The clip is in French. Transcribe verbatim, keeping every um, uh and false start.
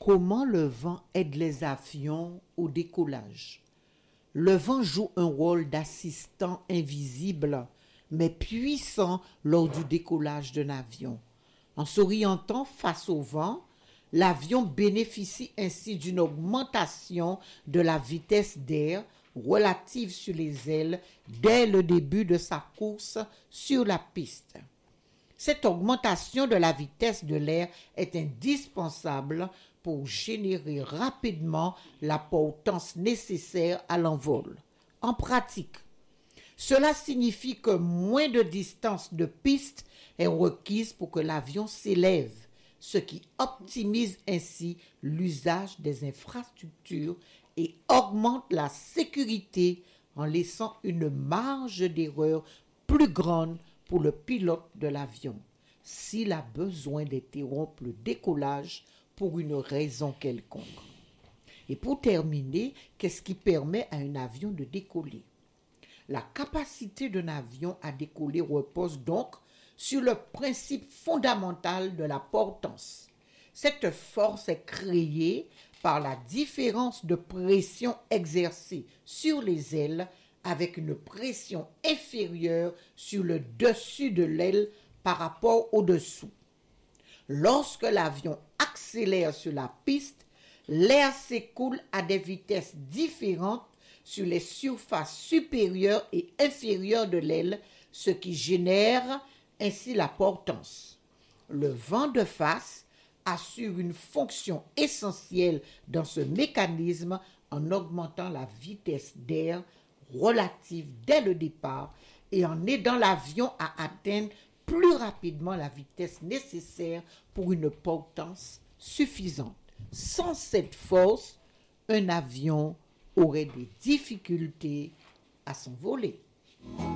Comment le vent aide les avions au décollage? Le vent joue un rôle d'assistant invisible, mais puissant lors du décollage d'un avion. En s'orientant face au vent, l'avion bénéficie ainsi d'une augmentation de la vitesse d'air relative sur les ailes dès le début de sa course sur la piste. Cette augmentation de la vitesse de l'air est indispensable pour générer rapidement la portance nécessaire à l'envol. En pratique, cela signifie que moins de distance de piste est requise pour que l'avion s'élève, ce qui optimise ainsi l'usage des infrastructures et augmente la sécurité en laissant une marge d'erreur plus grande pour le pilote de l'avion s'il a besoin d'interrompre le décollage pour une raison quelconque. Et pour terminer, qu'est-ce qui permet à un avion de décoller? La capacité d'un avion à décoller repose donc sur le principe fondamental de la portance. Cette force est créée par la différence de pression exercée sur les ailes avec une pression inférieure sur le dessus de l'aile par rapport au dessous. Lorsque l'avion accélère sur la piste, l'air s'écoule à des vitesses différentes sur les surfaces supérieures et inférieures de l'aile, ce qui génère ainsi la portance. Le vent de face assure une fonction essentielle dans ce mécanisme en augmentant la vitesse d'air relative dès le départ et en aidant l'avion à atteindre plus rapidement la vitesse nécessaire pour une portance suffisante. Sans cette force, un avion aurait des difficultés à s'envoler.